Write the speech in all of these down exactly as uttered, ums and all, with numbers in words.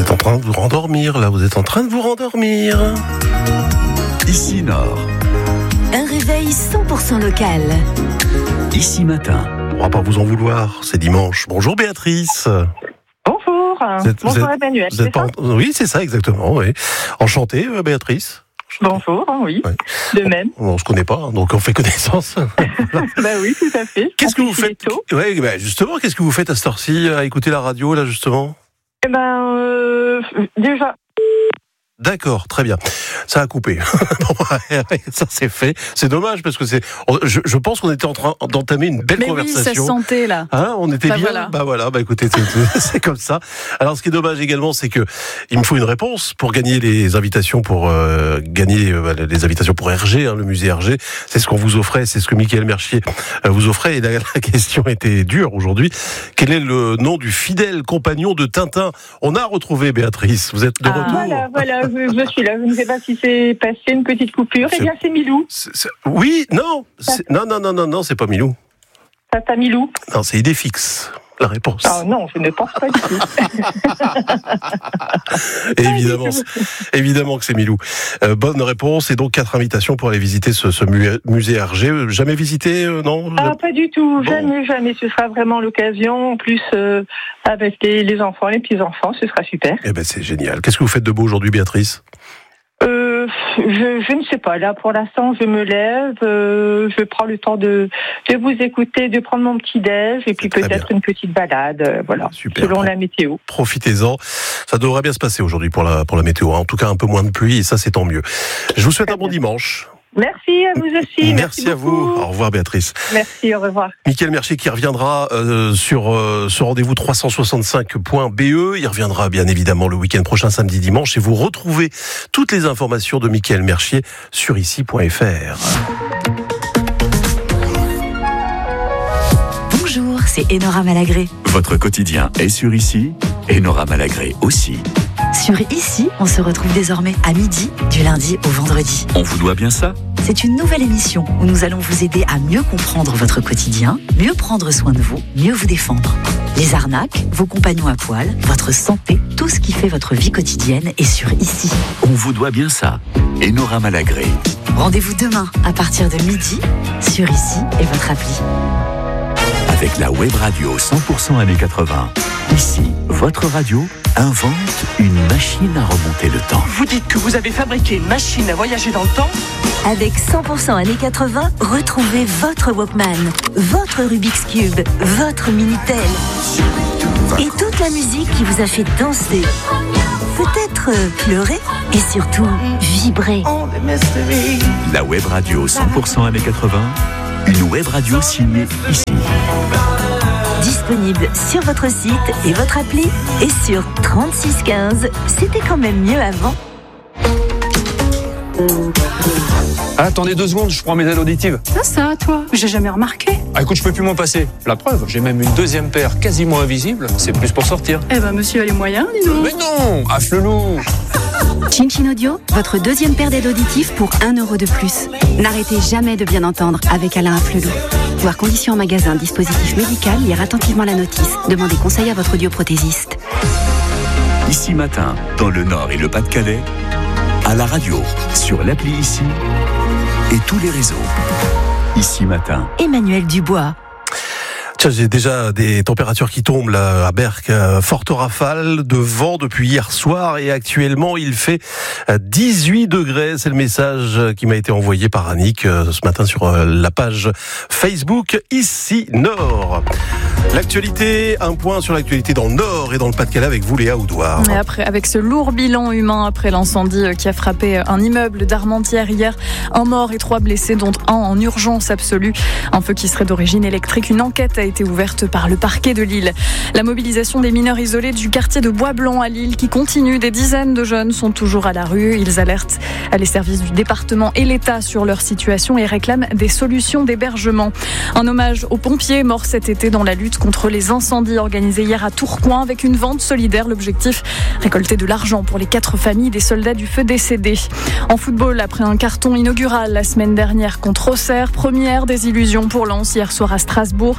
êtes en train de vous rendormir, là, vous êtes en train de vous rendormir. Ici Nord. Un réveil cent pour cent local. Ici Matin. On va pas vous en vouloir, c'est dimanche. Bonjour Béatrice. Bonjour. Vous êtes, Bonjour vous êtes, Emmanuel. vous êtes pas en... Oui, c'est ça, exactement. Oui. Enchantée, euh, Béatrice. Enchantée. Bonjour, oui. Ouais. De même. On, on se connaît pas, donc on fait connaissance. Bah oui, tout à fait. Qu'est-ce En que vous plus, il faites est tôt. Ouais, bah justement, qu'est-ce que vous faites à cette heure-ci, à écouter la radio, là, justement? Eh ben, euh, déjà. D'accord, très bien. Ça a coupé. Ça c'est fait. C'est dommage parce que c'est. Je, je pense qu'on était en train d'entamer une belle Mais conversation. oui, ça se sentait là. Hein, on était bah bien. Voilà. Bah voilà. Bah écoutez, c'est, c'est comme ça. Alors ce qui est dommage également, c'est que il me faut une réponse pour gagner les invitations pour euh, gagner euh, les invitations pour R G, hein, le musée R G. C'est ce qu'on vous offrait, c'est ce que Mickaël Mercier euh, vous offrait. Et la, la question était dure aujourd'hui. Quel est le nom du fidèle compagnon de Tintin? On a retrouvé Béatrice. Vous êtes de Ah, retour. Voilà, voilà, je, je suis là. Je ne sais pas si c'est passé une petite coupure. C'est- Eh bien, c'est Milou. C'est- c'est- Oui, non, c'est- non, non, non, non, non, c'est pas Milou. Tata Milou. Non, c'est Idéfix, la réponse. Ah non, je ne pense pas du tout. Et évidemment, c'est- évidemment que c'est Milou. Euh, bonne réponse, et donc quatre invitations pour aller visiter ce, ce mu- musée R G. Jamais visité, euh, non? Ah, pas du tout. Bon. Jamais, jamais. Ce sera vraiment l'occasion. En plus, euh, avec les, les enfants, les petits-enfants, ce sera super. Eh ben, c'est génial. Qu'est-ce que vous faites de beau aujourd'hui, Béatrice? Euh, je, je ne sais pas. Là, pour l'instant, je me lève, euh, je prends le temps de, de vous écouter, de prendre mon petit déj, et puis Très peut-être bien. une petite balade, euh, voilà, Super. selon la météo. Profitez-en. Ça devrait bien se passer aujourd'hui pour la, pour la météo. hein. En tout cas, un peu moins de pluie, et ça, c'est tant mieux. Je vous souhaite Très un bon bien. dimanche. Merci à vous aussi. Merci, à vous. beaucoup. Au revoir, Béatrice. Merci, au revoir. Mickaël Mercier qui reviendra euh, sur euh, ce rendez-vous trois cent soixante-cinq point B E. Il reviendra bien évidemment le week-end prochain, samedi, dimanche. Et vous retrouvez toutes les informations de Mickaël Mercier sur ici point F R. Bonjour, c'est Enora Malagré. Votre quotidien est sur Ici et Nora Malagré aussi. Sur Ici, on se retrouve désormais à midi, du lundi au vendredi. On vous doit bien ça? C'est une nouvelle émission où nous allons vous aider à mieux comprendre votre quotidien, mieux prendre soin de vous, mieux vous défendre. Les arnaques, vos compagnons à poil, votre santé, tout ce qui fait votre vie quotidienne est sur Ici. On vous doit bien ça. Et Nora Malagré. Rendez-vous demain à partir de midi sur Ici et votre appli. Avec la web radio cent pour cent années quatre-vingts. Ici, votre radio invente une machine à remonter le temps. Vous dites que vous avez fabriqué une machine à voyager dans le temps? Avec cent pour cent années quatre-vingts, retrouvez votre Walkman, votre Rubik's Cube, votre Minitel et toute la musique qui vous a fait danser, peut-être euh, pleurer et surtout vibrer. La web radio cent pour cent années quatre-vingts. Une web radio signée Ici. Disponible sur votre site et votre appli et sur trente-six quinze. C'était quand même mieux avant. Attendez deux secondes, je prends mes aides auditives. Ah ça, toi, j'ai jamais remarqué. Ah écoute, je peux plus m'en passer. La preuve, j'ai même une deuxième paire quasiment invisible. C'est plus pour sortir. Eh ben, monsieur a les moyens, dis donc. Mais non, affle-loup. Chin Chin Audio, votre deuxième paire d'aides auditives pour un euro de plus. N'arrêtez jamais de bien entendre avec Alain Afflelou. Voir conditions en magasin, dispositif médical, lire attentivement la notice. Demandez conseil à votre audioprothésiste. Ici Matin, dans le Nord et le Pas-de-Calais. À la radio, sur l'appli Ici et tous les réseaux. Ici Matin. Emmanuel Dubois. Tiens, j'ai déjà des températures qui tombent là à Berck, forte rafale de vent depuis hier soir, et actuellement il fait dix-huit degrés. C'est le message qui m'a été envoyé par Annick ce matin sur la page Facebook Ici Nord. L'actualité, un point sur l'actualité dans le Nord et dans le Pas-de-Calais avec vous, Léa Oudouard. Et après, avec ce lourd bilan humain après l'incendie qui a frappé un immeuble d'Armentières hier, un mort et trois blessés, dont un en urgence absolue. Un feu qui serait d'origine électrique. Une enquête a été ouverte par le parquet de Lille. La mobilisation des mineurs isolés du quartier de Bois-Blanc à Lille qui continue. Des dizaines de jeunes sont toujours à la rue. Ils alertent les services du département et l'État sur leur situation et réclament des solutions d'hébergement. Un hommage aux pompiers morts cet été dans la lutte contre les incendies organisés hier à Tourcoing avec une vente solidaire. L'objectif, récolter de l'argent pour les quatre familles des soldats du feu décédés. En football, après un carton inaugural la semaine dernière contre Auxerre, première désillusion pour Lens hier soir à Strasbourg.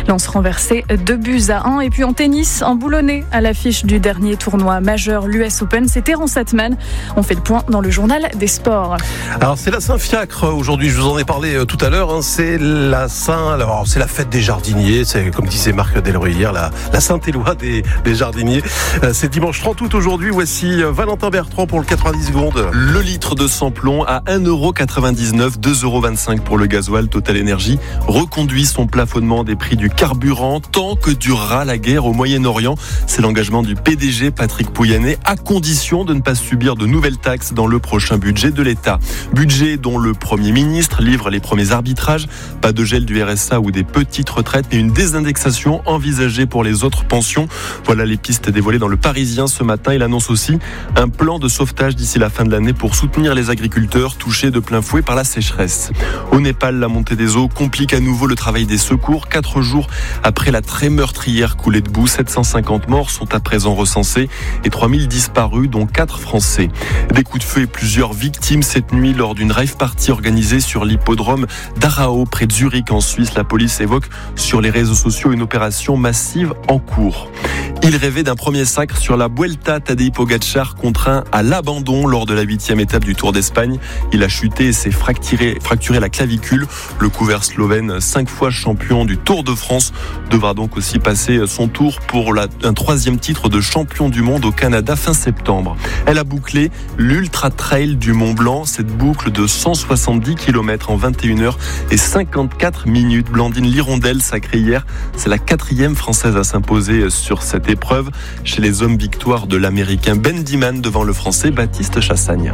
Lens renversé deux buts à un. Et puis en tennis, un boulonnais à l'affiche du dernier tournoi majeur, l'U S Open, c'est Terrence Attmann. On fait le point dans le journal des sports. Alors c'est la Saint-Fiacre aujourd'hui, je vous en ai parlé tout à l'heure, hein. c'est la Saint, alors c'est la fête des jardiniers, c'est comme disait Marc Delroy hier, la, la Saint-Éloi des, des jardiniers. C'est dimanche trente août aujourd'hui, voici Valentin Bertrand pour le quatre-vingt-dix secondes. Le litre de sans-plomb à un euro quatre-vingt-dix-neuf, deux euros vingt-cinq pour le gasoil. Total Énergie reconduit son plafonnement des prix du carburant tant que durera la guerre au Moyen-Orient. C'est l'engagement du P D G Patrick Pouyanné, à condition de ne pas subir de nouvelles taxes dans le prochain budget de l'État. Budget dont le Premier ministre livre les premiers arbitrages. Pas de gel du R S A ou des petites retraites, mais une désindexation envisagée pour les autres pensions. Voilà les pistes dévoilées dans le Parisien ce matin. Il annonce aussi un plan de sauvetage d'ici la fin de l'année pour soutenir les agriculteurs touchés de plein fouet par la sécheresse. Au Népal, la montée des eaux complique à nouveau le travail des secours. Quatre jours après la très meurtrière coulée de boue, sept cent cinquante morts sont à présent recensés et trois mille disparus, dont quatre Français. Des coups de feu et plusieurs victimes cette nuit lors d'une rave party organisée sur l'hippodrome d'Arao, près de Zurich en Suisse. La police évoque sur les réseaux sociaux une opération massive en cours. Il rêvait d'un premier sacre sur la Vuelta. Tadej Pogačar contraint à l'abandon lors de la huitième étape du Tour d'Espagne. Il a chuté et s'est fracturé, fracturé la clavicule. Le couvert slovène, cinq fois champion du Tour de France, devra donc aussi passer son tour pour la, un troisième titre de champion du monde au Canada fin septembre. Elle a bouclé l'Ultra Trail du Mont Blanc, cette boucle de cent soixante-dix kilomètres en vingt et une heures et cinquante-quatre minutes. Blandine Lirondelle, sacrée hier, c'est la quatrième française à s'imposer sur cette épreuve. Chez les hommes, victoire de l'américain Ben Diman devant le français Baptiste Chassagne.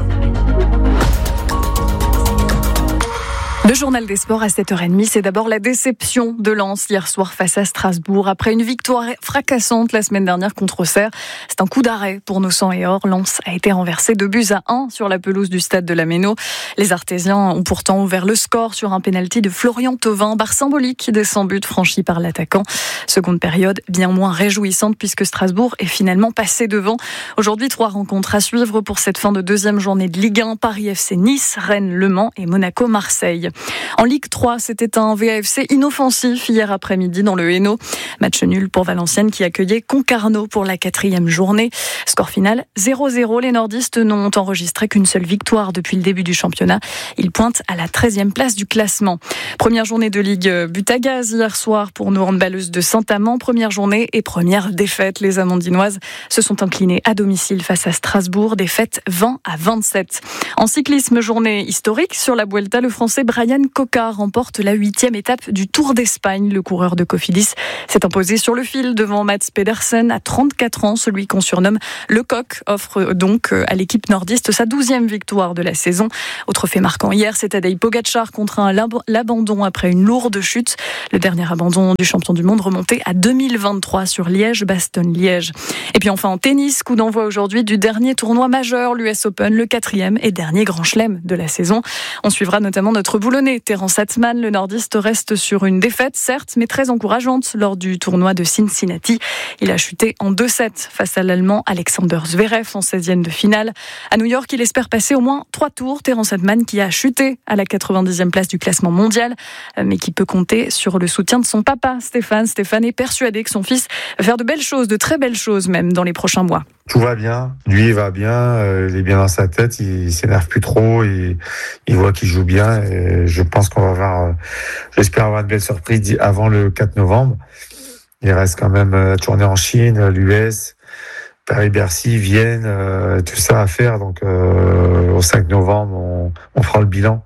Le journal des sports à sept heures trente, c'est d'abord la déception de Lens hier soir face à Strasbourg. Après une victoire fracassante la semaine dernière contre Auxerre, c'est un coup d'arrêt pour nos sang et or. Lens a été renversé deux buts à un sur la pelouse du stade de la Méno. Les Artésiens ont pourtant ouvert le score sur un pénalty de Florian Thauvin, barre symbolique des cent buts franchis par l'attaquant. Seconde période bien moins réjouissante puisque Strasbourg est finalement passé devant. Aujourd'hui, trois rencontres à suivre pour cette fin de deuxième journée de Ligue un. Paris F C Nice, Rennes Le Mans et Monaco Marseille. En Ligue trois, c'était un V A F C inoffensif hier après-midi dans le Hainaut. Match nul pour Valenciennes qui accueillait Concarneau pour la quatrième journée. Score final zéro zéro. Les nordistes n'ont enregistré qu'une seule victoire depuis le début du championnat. Ils pointent à la treizième place du classement. Première journée de Ligue but à gaz hier soir pour nos handballeuses de Saint-Amand. Première journée et première défaite. Les Amandinoises se sont inclinées à domicile face à Strasbourg. Défaite vingt à vingt-sept. En cyclisme, journée historique sur la Vuelta. Le Français Brian Coca remporte la huitième étape du Tour d'Espagne. Le coureur de Cofidis s'est imposé sur le fil devant Mats Pedersen à trente-quatre ans. Celui qu'on surnomme le Coq offre donc à l'équipe nordiste sa douzième victoire de la saison. Autre fait marquant hier, c'est Tadej Pogačar contraint à l'abandon après une lourde chute. Le dernier abandon du champion du monde remonté à deux mille vingt-trois sur Liège-Bastogne-Liège. Et puis enfin en tennis, coup d'envoi aujourd'hui du dernier tournoi majeur, l'U S Open, le quatrième et dernier grand chelem de la saison. On suivra notamment notre boulonnais Terrence Attmann. Le nordiste reste sur une défaite, certes, mais très encourageante lors du tournoi de Cincinnati. Il a chuté en deux sept face à l'Allemand Alexander Zverev en seizième de finale. À New York, il espère passer au moins trois tours. Terrence Attmann qui a chuté à la quatre-vingt-dixième place du classement mondial, mais qui peut compter sur le soutien de son papa, Stéphane. Stéphane est persuadé que son fils va faire de belles choses, de très belles choses même, dans les prochains mois. Tout va bien, lui il va bien, euh, il est bien dans sa tête, il, il s'énerve plus trop, il, il voit qu'il joue bien et je pense qu'on va avoir, euh, j'espère avoir une belle surprise avant le quatre novembre. Il reste quand même la tournée en Chine, l'U S, Paris-Bercy, Vienne, euh, tout ça à faire, donc euh, au cinq novembre on, on fera le bilan.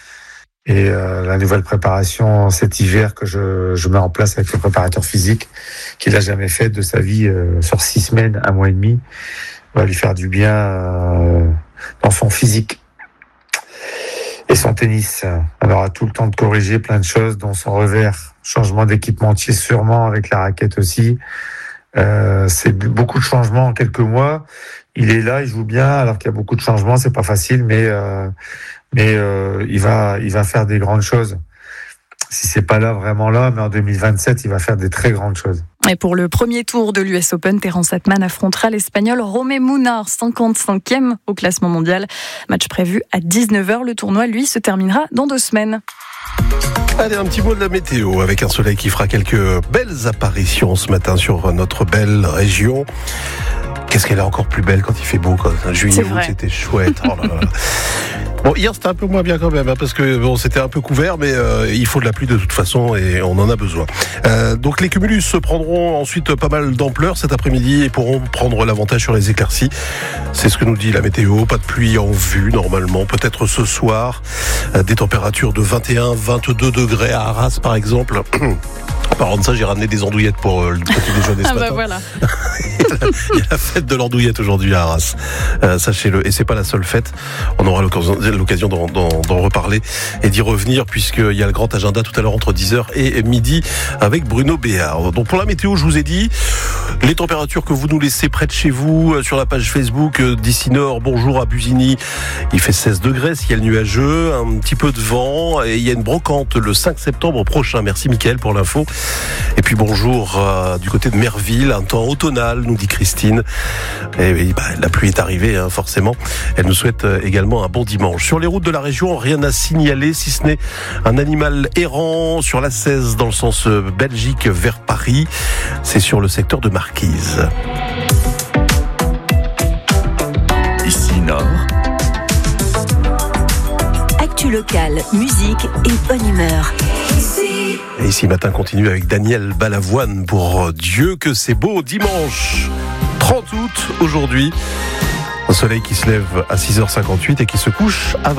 Et euh, la nouvelle préparation cet hiver que je, je mets en place avec le préparateur physique, qu'il n'a jamais fait de sa vie euh, sur six semaines, un mois et demi, va lui faire du bien euh, dans son physique et son tennis. On aura tout le temps de corriger plein de choses, dont son revers, changement d'équipementier sûrement avec la raquette aussi. Euh, c'est beaucoup de changements en quelques mois. Il est là, il joue bien, alors qu'il y a beaucoup de changements, c'est pas facile, mais euh, mais euh, il va il va faire des grandes choses. Si c'est pas là vraiment là, mais en deux mille vingt-sept, il va faire des très grandes choses. Et pour le premier tour de l'U S Open, Terence Atman affrontera l'Espagnol Romé Munar, cinquante-cinquième au classement mondial. Match prévu à dix-neuf heures. Le tournoi, lui, se terminera dans deux semaines. Allez, un petit mot de la météo avec un soleil qui fera quelques belles apparitions ce matin sur notre belle région. Qu'est-ce qu'elle est encore plus belle quand il fait beau, quand juillet, août, c'était chouette. Oh là là. Bon, hier c'était un peu moins bien quand même, hein, parce que bon, c'était un peu couvert, mais euh, il faut de la pluie de toute façon et on en a besoin. Euh, donc les cumulus se prendront ensuite pas mal d'ampleur cet après-midi et pourront prendre l'avantage sur les éclaircies. C'est ce que nous dit la météo. Pas de pluie en vue normalement. Peut-être ce soir, euh, des températures de vingt et un à vingt-deux degrés à Arras par exemple. En parlant de ça, j'ai ramené des andouillettes pour euh, le petit déjeuner ce ah matin. Bah voilà. Il y a la fête de l'andouillette aujourd'hui à Arras, euh, sachez-le. Et c'est pas la seule fête. On aura l'occasion, l'occasion d'en, d'en, d'en reparler et d'y revenir, puisqu'il y a le grand agenda tout à l'heure entre dix heures et midi avec Bruno Béard. Donc pour la météo, je vous ai dit, les températures que vous nous laissez près de chez vous, sur la page Facebook d'ici Nord, bonjour à Busigny, il fait seize degrés, ciel nuageux, un petit peu de vent, et il y a une brocante le cinq septembre prochain. Merci Mickaël pour l'info. Et puis bonjour euh, du côté de Merville, un temps automnal, nous dit Christine. Et oui, bah, la pluie est arrivée, hein, forcément. Elle nous souhaite euh, également un bon dimanche. Sur les routes de la région, rien à signaler, si ce n'est un animal errant sur l'A seize dans le sens euh, Belgique vers Paris. C'est sur le secteur de Marquise. Ici Nord. Actu locale, musique et bonne humeur. Et ici matin continue avec Daniel Balavoine pour Dieu que c'est beau, dimanche trente août aujourd'hui. Un soleil qui se lève à six heures cinquante-huit et qui se couche à